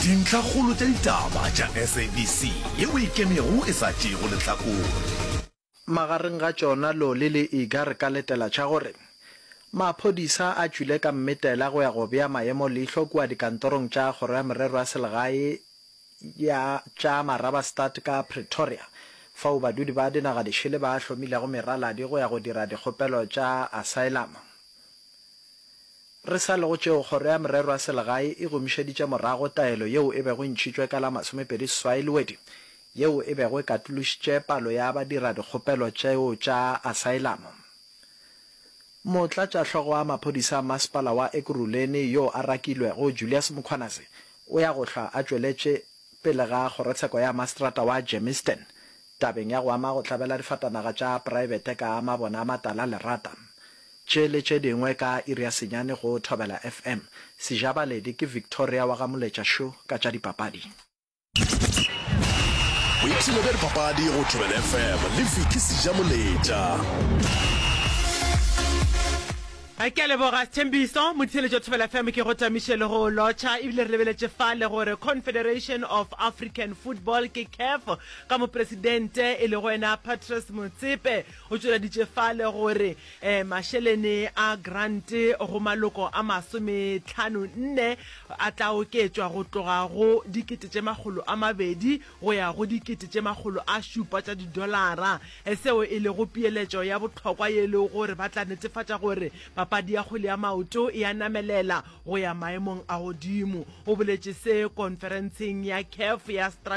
Dintlhakgolo tsa ditaba tša SABC yeo e kemego e sa tšego lehlakore. Magareng ga tšona lo le iga re ka letela tša gore maphodisa a tšwile ka mmetela go ya go bea maemo leihlo kua dikantorong tša kgoro ya merero ya selegae ya tša Marabastad ka Pretoria fao badudi ba dinaga dišele ba hlomilego meraladi go ya go dira dikgopelo tša asylum. Re sa lego tšeo kgoro ya merero ya selegae e gomišeditše morago taelo yeo e bego ntšhitšwe ka la 27 Lwedi yeo e bego e katološitše palo ya badira dikgopelo tšeo tša asylum. Motlatšahlogo wa maphodisa a masepala wa Ekurhuleni yo a rakilwego Julius Mkhwanazi o ya go hlwa a tšweletše pele ga kgorotsheko ya mastrata wa Germiston tabeng ya go ama go hlabela difatanaga tša private ka mabona a matala lerata. Tše le tše dingwe ka iri ya senyane go Thobela FM. Sejabaledi ke Victoria wa Gamoletša Show ka tša dipapadi. O ipsile ka dipapadi go Thobela FM le Vicky Sejamoletša. Ke a leboga Thembiso motheletšo Thobela FM ke go tamiše le go lotšha ebile re lebeletše fa le gore Confederation of African Football ke CAF ka mopresidente e le go ena Patrice Motsepe o tšweleditše fa le gore mašelene a grant go maloko a 54 a tla oketšwa go tloga go $200,000 go ya go $700,000 tša didolara seo e le go peeletšo ya bohlokwa ye le gore ba tla netefatša gore papadi ya kgwele ya maoto e a namelela go ya maemong a godimo o boletše se conferenceng ya CAF ya